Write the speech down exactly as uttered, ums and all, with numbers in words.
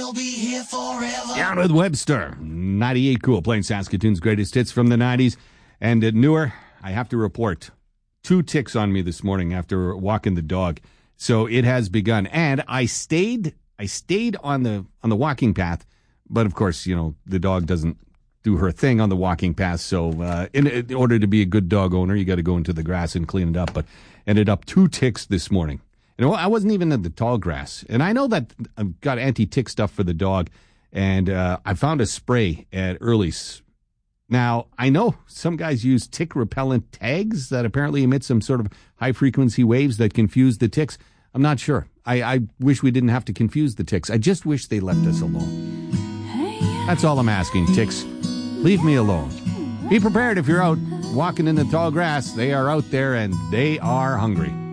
we'll be here forever. Down with Webster. ninety-eight Cool, playing Saskatoon's greatest hits from the nineties. And at Newer, I have to report, two ticks on me this morning after walking the dog. So it has begun. And I stayed I stayed on the on the walking path. But, of course, you know, the dog doesn't do her thing on the walking path. So uh, in, in order to be a good dog owner, you got to go into the grass and clean it up. But ended up two ticks this morning. You know, I wasn't even in the tall grass. And I know that I've got anti-tick stuff for the dog. And uh, I found a spray at Early's. Now, I know some guys use tick repellent tags that apparently emit some sort of high-frequency waves that confuse the ticks. I'm not sure. I, I wish we didn't have to confuse the ticks. I just wish they left us alone. That's all I'm asking, ticks. Leave me alone. Be prepared if you're out walking in the tall grass. They are out there and they are hungry.